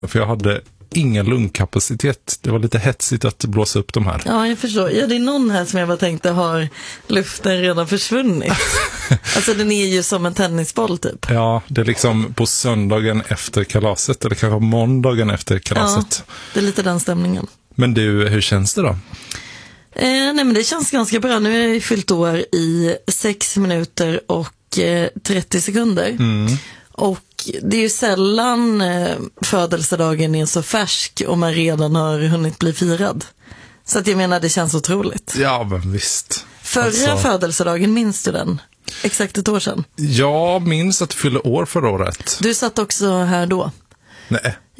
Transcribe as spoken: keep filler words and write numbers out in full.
För jag hade ingen lungkapacitet. Det var lite hetsigt att blåsa upp de här. Ja, jag förstår. Ja, det är någon här som jag bara tänkte har luften redan försvunnit. Alltså den är ju som en tennisboll typ. Ja, det är liksom på söndagen efter kalaset. Eller kanske måndagen efter kalaset. Ja, det är lite den stämningen. Men du, hur känns det då? Eh, nej men det känns ganska bra. Nu har jag ju fyllt år i sex minuter och eh, trettio sekunder. Mm. Och det är ju sällan eh, födelsedagen är så färsk och man redan har hunnit bli firad. Så att jag menar, det känns otroligt. Ja, men visst. Förra alltså... födelsedagen, minns du den? Exakt ett år sedan. Jag minns att du fyllde år förra året. Du satt också här då. Nej.